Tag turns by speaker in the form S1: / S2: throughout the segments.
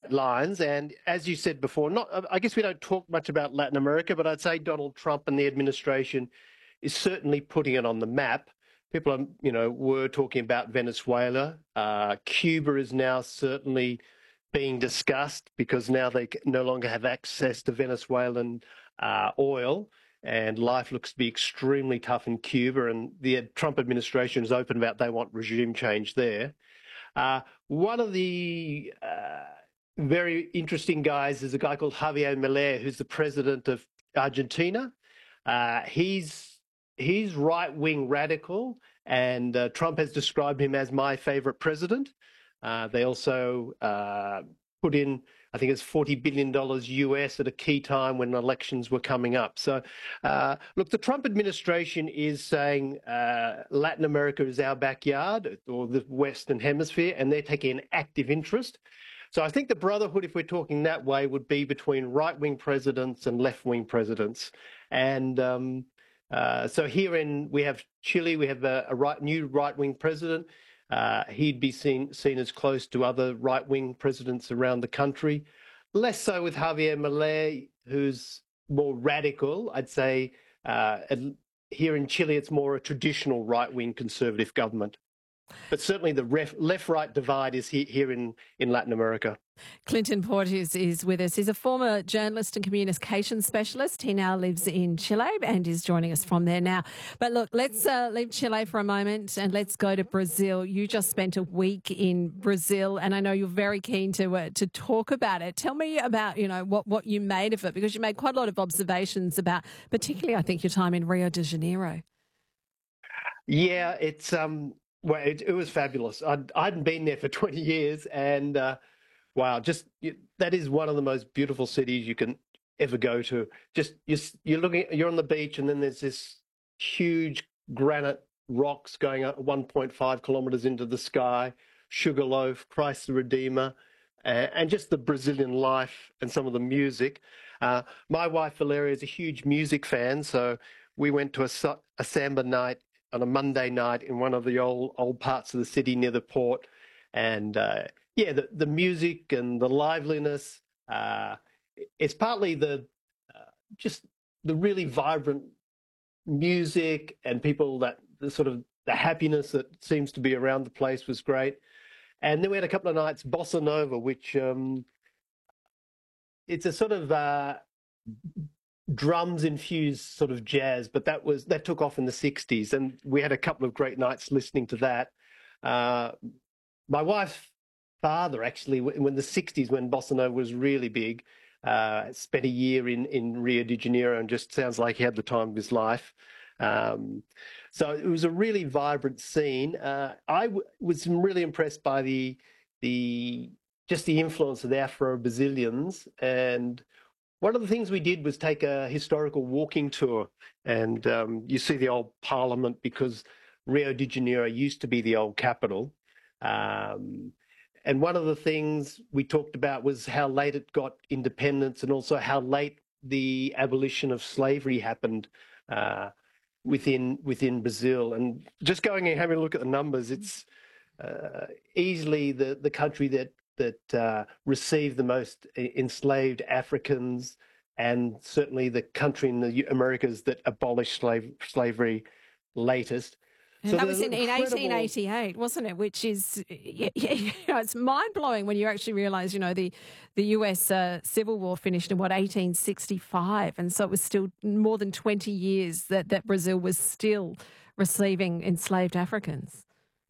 S1: lines. And as you said before, I guess we don't talk much about Latin America, but I'd say Donald Trump and the administration is certainly putting it on the map. People are, were talking about Venezuela. Cuba is now certainly being discussed because now they no longer have access to Venezuelan oil, and life looks to be extremely tough in Cuba. And the Trump administration is open about they want regime change there. One of the very interesting guys is a guy called Javier Milei, who's the president of Argentina. He's right-wing radical, and Trump has described him as my favorite president. They also put in, I think it's $40 billion US at a key time when elections were coming up. So, look, the Trump administration is saying Latin America is our backyard, or the Western Hemisphere, and they're taking an active interest. So I think the brotherhood, if we're talking that way, would be between right-wing presidents and left-wing presidents. And so we have Chile, we have a new right-wing president. He'd be seen as close to other right-wing presidents around the country. Less so with Javier Milei, who's more radical. I'd say here in Chile, it's more a traditional right-wing conservative government. But certainly the left-right divide is here in Latin America.
S2: Clinton Port is with us. He's a former journalist and communications specialist. He now lives in Chile and is joining us from there now. But look, let's leave Chile for a moment and let's go to Brazil. You just spent a week in Brazil, and I know you're very keen to talk about it. Tell me about what you made of it, because you made quite a lot of observations about, particularly I think your time in Rio de Janeiro.
S1: Yeah, it's well, it was fabulous. I hadn't been there for 20 years, and wow, that is one of the most beautiful cities you can ever go to. Just you're on the beach, and then there's this huge granite rocks going up 1.5 kilometers into the sky, Sugarloaf, Christ the Redeemer, and just the Brazilian life and some of the music. My wife Valeria is a huge music fan, so we went to a samba night on a Monday night in one of the old parts of the city near the port. And the music and the liveliness, it's partly just the really vibrant music and people, that the happiness that seems to be around the place was great. And then we had a couple of nights bossa nova, which it's a sort of drums infused sort of jazz, but that took off in the 60s, and we had a couple of great nights listening to that. My wife's father, actually, in the 60s, when bossa nova was really big, spent a year in Rio de Janeiro, and just sounds like he had the time of his life. So it was a really vibrant scene. I was really impressed by the influence of the Afro-Brazilians. And one of the things we did was take a historical walking tour, and you see the old parliament, because Rio de Janeiro used to be the old capital. And one of the things we talked about was how late it got independence, and also how late the abolition of slavery happened within Brazil. And just going and having a look at the numbers, it's easily the country that received the most enslaved Africans, and certainly the country in the Americas that abolished slavery latest.
S2: And so that was in 1888, wasn't it? Which is, it's mind-blowing when you actually realise, the US Civil War finished in, 1865. And so it was still more than 20 years that Brazil was still receiving enslaved Africans.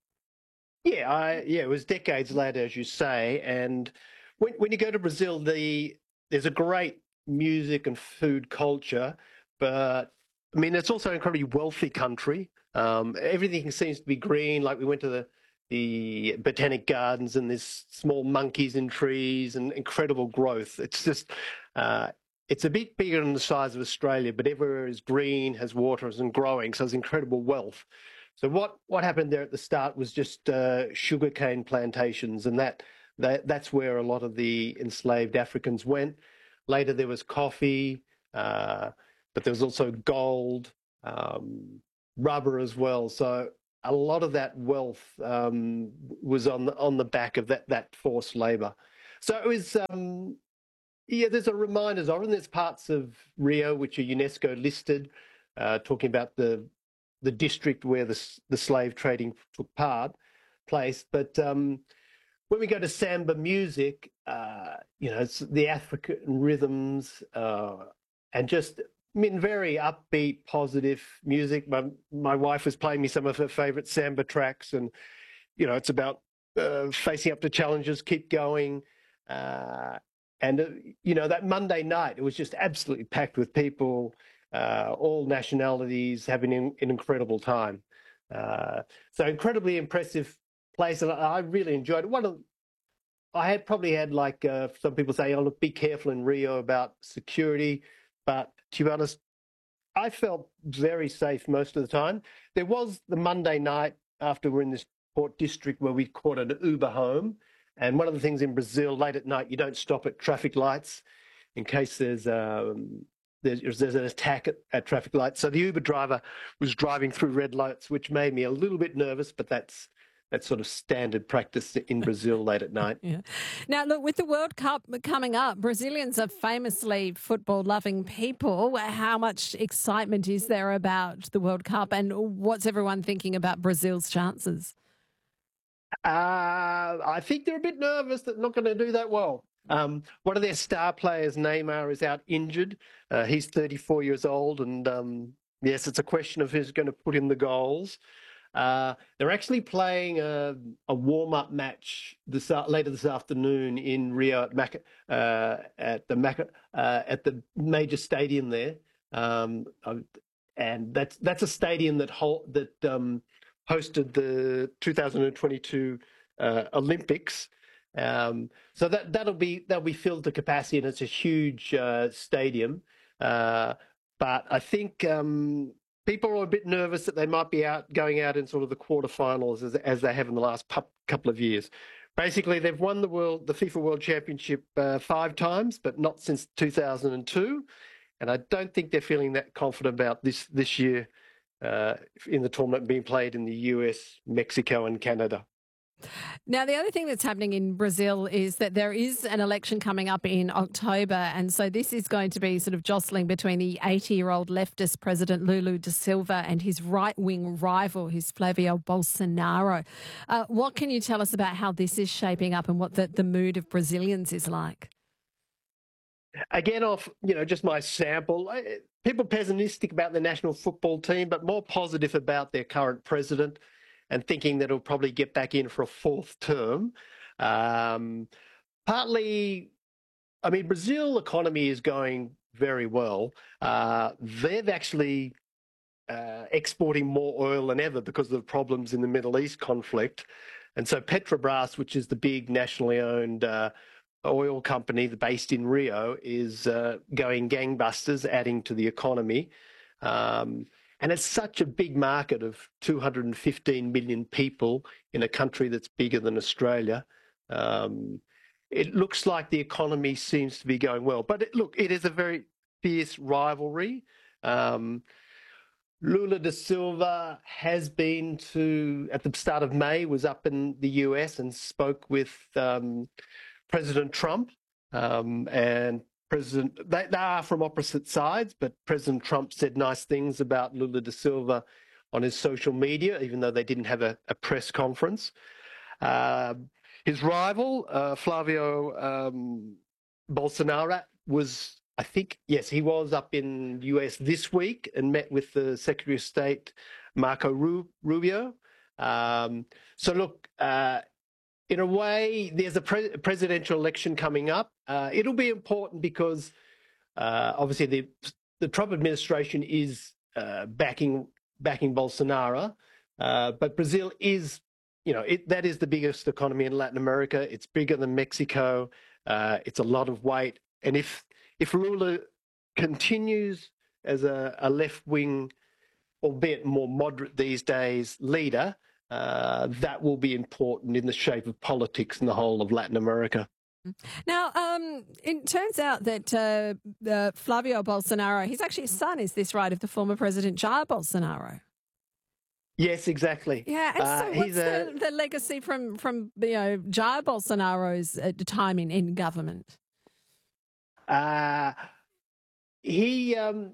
S1: It was decades later, as you say. And when you go to Brazil, there's a great music and food culture, but I mean, it's also an incredibly wealthy country. Everything seems to be green. Like, we went to the botanic gardens, and there's small monkeys in trees and incredible growth. It's just, it's a bit bigger than the size of Australia, but everywhere is green, has water, and growing. So there's incredible wealth. So what happened there at the start was just sugarcane plantations, and that's where a lot of the enslaved Africans went. Later there was coffee, but there was also gold, rubber as well. So a lot of that wealth was on the back of that forced labour. So it was, there's a reminders of it, and there's parts of Rio which are UNESCO listed, talking about the district where the slave trading took place. But when we go to samba music, it's the African rhythms and just very upbeat, positive music. My wife was playing me some of her favourite samba tracks, and it's about facing up to challenges, keep going. That Monday night, it was just absolutely packed with people, all nationalities, having an incredible time. So incredibly impressive place, and I really enjoyed it. I had probably had like some people say, "Oh, look, be careful in Rio about security," but to be honest, I felt very safe most of the time. There was the Monday night after we're in this port district where we caught an Uber home. And one of the things in Brazil, late at night, you don't stop at traffic lights in case there's an attack at traffic lights. So the Uber driver was driving through red lights, which made me a little bit nervous, but that's sort of standard practice in Brazil late at night.
S2: Yeah. Now, look, with the World Cup coming up, Brazilians are famously football-loving people. How much excitement is there about the World Cup, and what's everyone thinking about Brazil's chances?
S1: I think they're a bit nervous that they're not going to do that well. One of their star players, Neymar, is out injured. He's 34 years old, and yes, it's a question of who's going to put in the goals. They're actually playing a warm-up match later this afternoon in Rio at the major stadium there, and that's a stadium that hosted the 2022 Olympics. So that'll be filled to capacity, and it's a huge stadium. But I think people are a bit nervous that they might be going out in sort of the quarterfinals as they have in the last couple of years. Basically, they've won the FIFA World Championship 5 times, but not since 2002. And I don't think they're feeling that confident about this year. In the tournament being played in the US, Mexico and Canada.
S2: Now, the other thing that's happening in Brazil is that there is an election coming up in October, and so this is going to be sort of jostling between the 80-year-old leftist President Lula da Silva and his right-wing rival, who's Flavio Bolsonaro. What can you tell us about how this is shaping up and what the mood of Brazilians is like?
S1: Again, just my sample, people pessimistic about the national football team, but more positive about their current president and thinking that he'll probably get back in for a 4th term. Partly, Brazil economy is going very well. They've actually exporting more oil than ever because of the problems in the Middle East conflict. And so Petrobras, which is the big nationally owned oil company based in Rio, is going gangbusters, adding to the economy. And it's such a big market of 215 million people in a country that's bigger than Australia. It looks like the economy seems to be going well. But it is a very fierce rivalry. Lula da Silva has been at the start of May, was up in the US and spoke with President Trump, and they are from opposite sides, but President Trump said nice things about Lula da Silva on his social media, even though they didn't have a press conference. His rival, Flavio Bolsonaro, he was up in the US this week and met with the Secretary of State, Marco Rubio. In a way, there's a presidential election coming up. It'll be important because obviously the Trump administration is backing Bolsonaro, but Brazil is, that is the biggest economy in Latin America. It's bigger than Mexico. It's a lot of weight, and if Lula continues as a left-wing, albeit more moderate these days, leader, that will be important in the shape of politics in the whole of Latin America.
S2: Now, it turns out that Flavio Bolsonaro, his actually son, is this right, of the former President Jair Bolsonaro?
S1: Yes, exactly.
S2: Yeah, and so
S1: He's
S2: what's
S1: a
S2: the legacy from Jair Bolsonaro's time in government?
S1: uh, he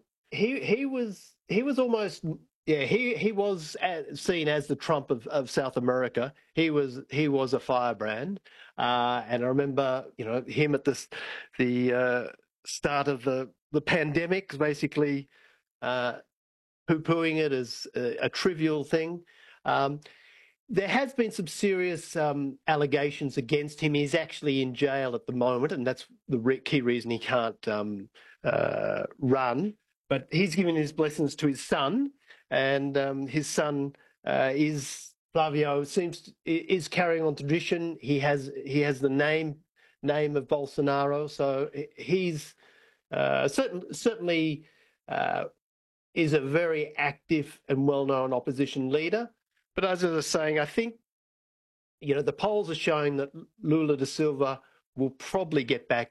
S1: he was almost, yeah, he was seen as the Trump of South America. He was a firebrand, and I remember him at the start of the pandemic, basically uh, poo-pooing it as a trivial thing. Um, there has been some serious allegations against him. He's actually in jail at the moment, and that's the key reason he can't run. But he's given his blessings to his son, and his son is Flavio. Is carrying on tradition. He has the name of Bolsonaro, so he's certainly is a very active and well-known opposition leader. But as I was saying, I think the polls are showing that Lula da Silva will probably get back